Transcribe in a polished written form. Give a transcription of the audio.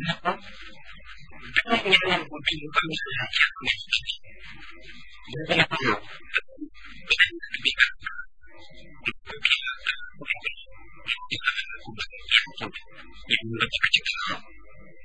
D'accord. Dafa ñaanal ko ci lu am solo ci ak nekk. Dafa la ko yow.